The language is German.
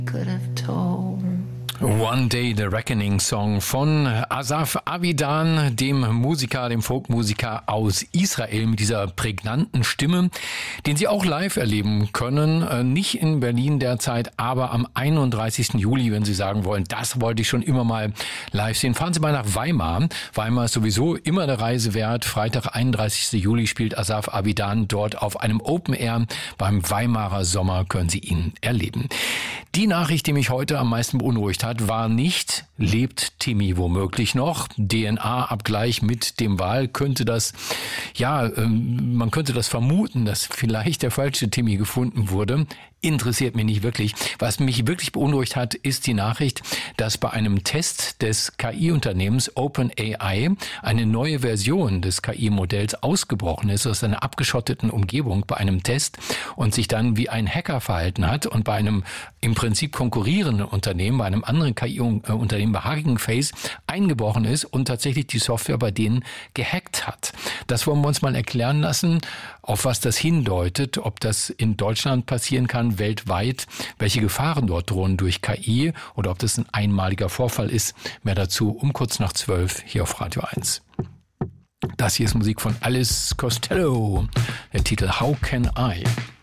could have told. One Day the Reckoning Song von Asaf Avidan, dem Musiker, dem Folkmusiker aus Israel mit dieser prägnanten Stimme, den Sie auch live erleben können. Nicht in Berlin derzeit, aber am 31. Juli, wenn Sie sagen wollen, das wollte ich schon immer mal live sehen. Fahren Sie mal nach Weimar. Weimar ist sowieso immer eine Reise wert. Freitag, 31. Juli spielt Asaf Avidan dort auf einem Open Air. Beim Weimarer Sommer können Sie ihn erleben. Die Nachricht, die mich heute am meisten beunruhigt hat, war nicht, lebt Timmy womöglich noch? DNA-Abgleich mit dem Wal könnte das, man könnte das vermuten, dass vielleicht der falsche Timmy gefunden wurde. Interessiert mich nicht wirklich. Was mich wirklich beunruhigt hat, ist die Nachricht, dass bei einem Test des KI-Unternehmens OpenAI eine neue Version des KI-Modells ausgebrochen ist aus einer abgeschotteten Umgebung bei einem Test und sich dann wie ein Hacker verhalten hat und bei einem im Prinzip konkurrierenden Unternehmen, bei einem anderen KI-Unternehmen, bei Hugging Face, eingebrochen ist und tatsächlich die Software bei denen gehackt hat. Das wollen wir uns mal erklären lassen, auf was das hindeutet, ob das in Deutschland passieren kann, weltweit, welche Gefahren dort drohen durch KI oder ob das ein einmaliger Vorfall ist. Mehr dazu um kurz nach 12 hier auf Radio 1. Das hier ist Musik von Alice Costello. Der Titel How Can I?